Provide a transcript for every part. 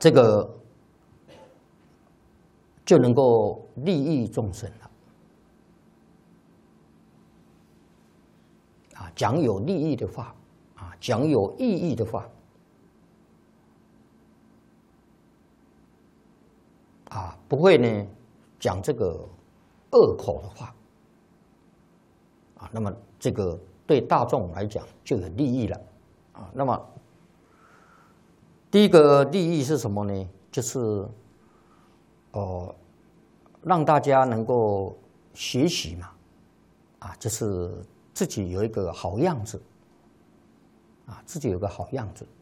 这个就能够利益众生了。啊，讲有利益的话，啊，讲有意义的话，啊，不会呢讲这个恶口的话，啊，那么这个对大众来讲就有利益了，啊，那么第一个利益是什么呢？就是让大家能够学习嘛，啊，就是自己有一个好样子，啊，自己有个好样子。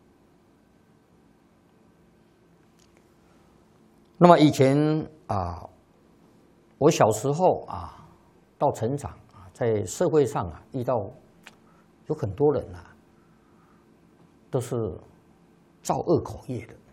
那么以前啊，我小时候啊，到成长啊，在社会上啊，遇到有很多人啊，都是造恶口业的。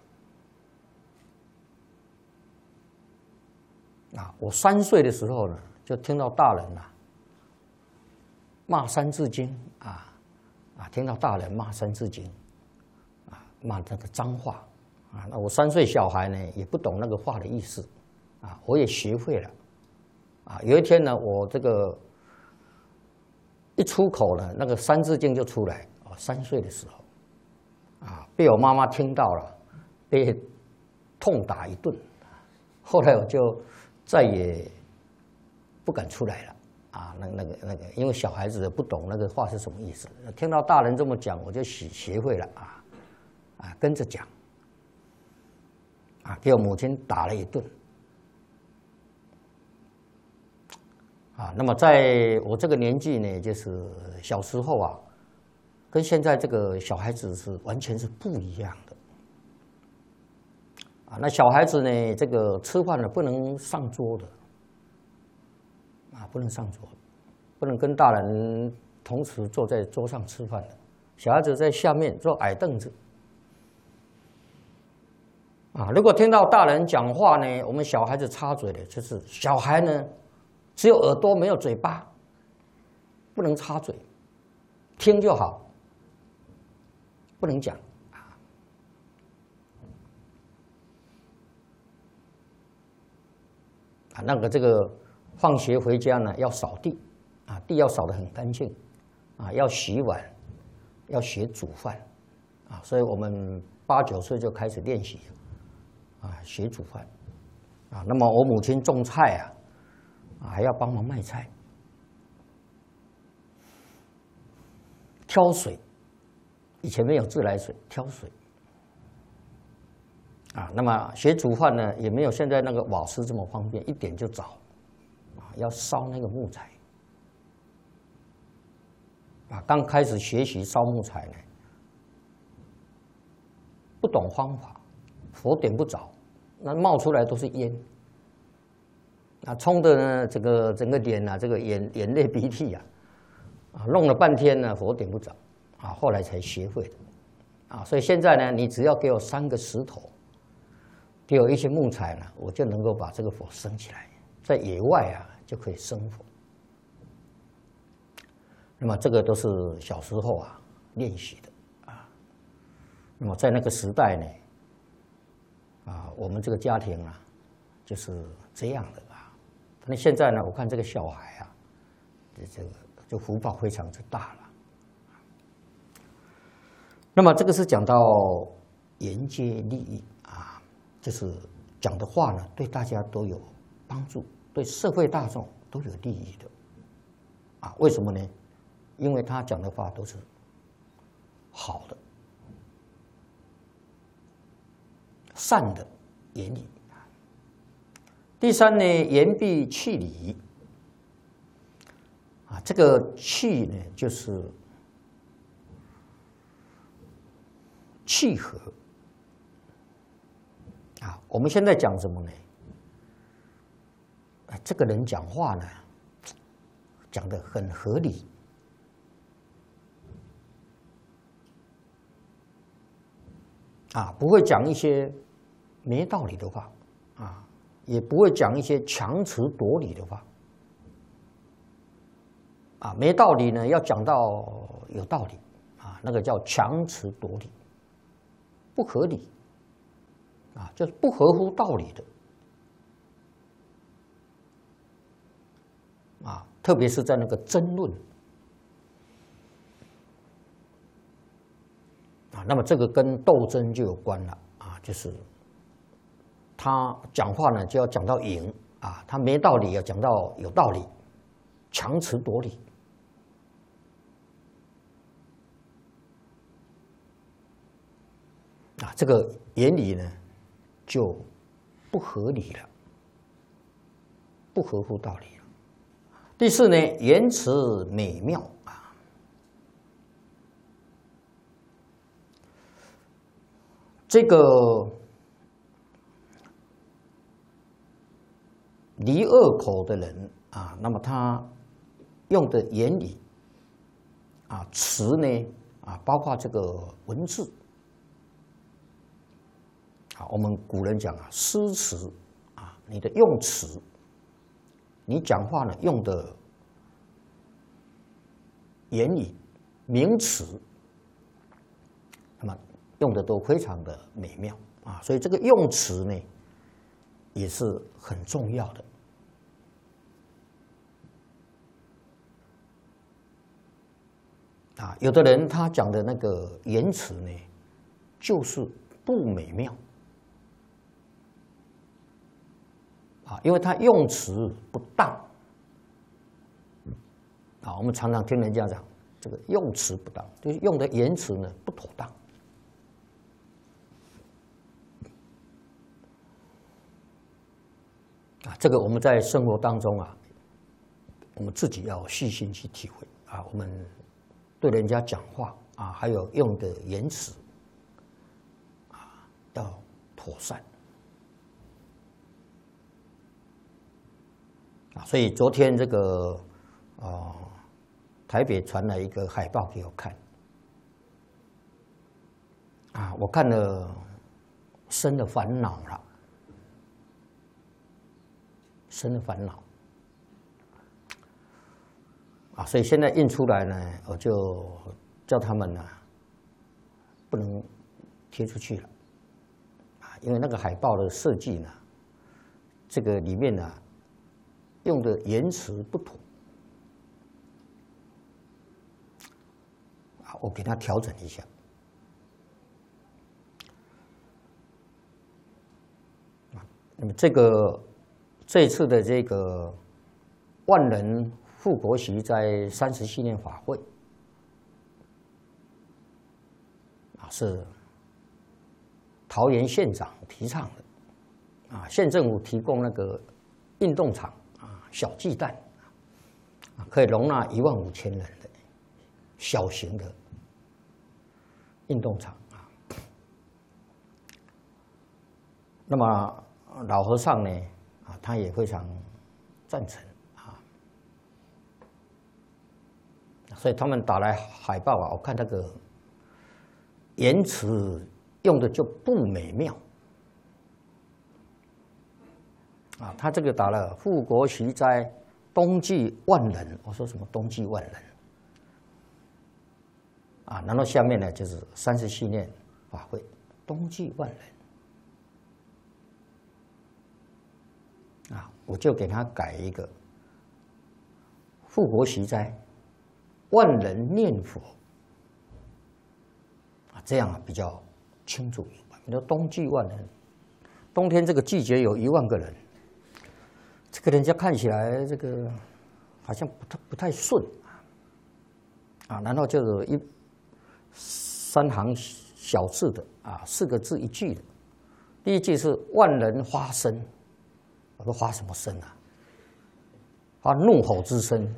啊，我3岁的时候呢，就听到大人啊骂《三字经》听到大人骂《三字经》骂那个脏话啊。那我3岁小孩呢，也不懂那个话的意思啊，我也学会了啊。有一天呢，我这个一出口呢，那个《三字经》就出来啊。3岁的时候啊，被我妈妈听到了，被痛打一顿。后来我就再也不敢出来了啊！那个，因为小孩子不懂那个话是什么意思，听到大人这么讲，我就学会了跟着讲给我母亲打了一顿啊。那么在我这个年纪呢，就是小时候啊，跟现在这个小孩子是完全是不一样的。啊，那小孩子呢，这个吃饭呢不能上桌的，不能上桌，不能跟大人同时坐在桌上吃饭的。小孩子在下面坐矮凳子。啊，如果听到大人讲话呢，我们小孩子插嘴的，就是小孩呢只有耳朵没有嘴巴，不能插嘴，听就好，不能讲。那个这个放学回家呢，要扫地啊，地要扫得很干净啊，要洗碗，要学煮饭啊，所以我们8、9岁就开始练习啊，学煮饭啊。那么我母亲种菜还要帮忙卖菜，挑水，以前没有自来水，挑水。啊，那么学煮饭呢，也没有现在那个瓦斯这么方便，一点就着，要烧那个木材。刚开始学习烧木材呢，不懂方法，火点不着，那冒出来都是烟，冲的呢，这个整个脸这个眼泪鼻涕弄了半天呢，火点不着，后来才学会的，所以现在呢，你只要给我3个石头。给我一些木材呢，我就能够把这个火生起来，在野外就可以生火。那么这个都是小时候练习的那么在那个时代呢，我们这个家庭就是这样的那现在呢，我看这个小孩这个就福报非常之大了。那么这个是讲到沿街利益就是讲的话呢，对大家都有帮助，对社会大众都有利益的为什么呢？因为他讲的话都是好的、善的言语。第3呢，言必契理这个契呢，就是契合。我们现在讲什么呢？这个人讲话呢，讲得很合理不会讲一些没道理的话也不会讲一些强词夺理的话没道理呢，要讲到有道理那个叫强词夺理，不合理啊，就是不合乎道理的啊，特别是在那个争论啊，那么这个跟斗争就有关了啊，就是他讲话呢就要讲到赢啊，他没道理要讲到有道理，强词夺理。啊，这个言理呢就不合理了，不合乎道理了。第四呢，言辞美妙啊，这个离恶口的人啊，那么他用的言理啊、词呢啊，包括这个文字。啊，我们古人讲啊，诗词啊，你的用词，你讲话呢用的言语、名词，那么用的都非常的美妙啊，所以这个用词呢也是很重要的啊。有的人他讲的那个言辞呢，就是不美妙。啊，因为他用词不当啊，我们常常听人家讲这个用词不当，就是用的言辞呢不妥当啊。这个我们在生活当中啊，我们自己要细心去体会啊。我们对人家讲话啊，还有用的言辞啊，要妥善。所以昨天这个台北传来一个海报给我看，啊，我看了生了烦恼了，生了烦恼啊，所以现在印出来呢，我就叫他们呢不能贴出去了啊，因为那个海报的设计呢，这个里面呢。用的言辞不妥啊，我给他调整一下。那么这一次的这个万人护国席在30系列法会啊，是桃园县长提倡的啊，县政府提供那个运动场。小巨蛋可以容纳15000人的小型的运动场啊。那么老和尚呢啊，他也非常赞成啊，所以他们打来海报啊，我看那个言辞用的就不美妙。啊，他这个打了护国席在冬季万人，我说什么冬季万人啊？然后下面呢就是30系列法会，冬季万人啊，我就给他改一个护国席在万人念佛啊，这样啊比较清楚。你说冬季万人，冬天这个季节有1万个人。这个人家看起来这个好像不太顺啊，然后就是3行小字的啊，4个字1句的。第一句是万人发声，我说发什么声啊？发怒吼之声。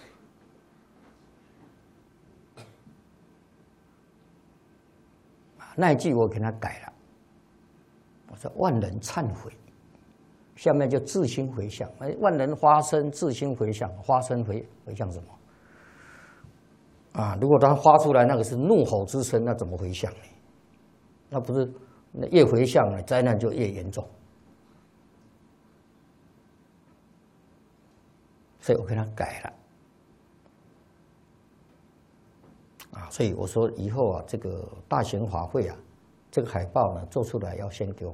那一句我给他改了，我说万人忏悔。下面就自心回向，万人发声，自心回向，发声回向什么？啊，如果他发出来那个是怒吼之声，那怎么回向呢？那不是那越回向呢，灾难就越严重。所以我给他改了。啊，所以我说以后啊，这个大型法会啊，这个海报呢做出来要先给我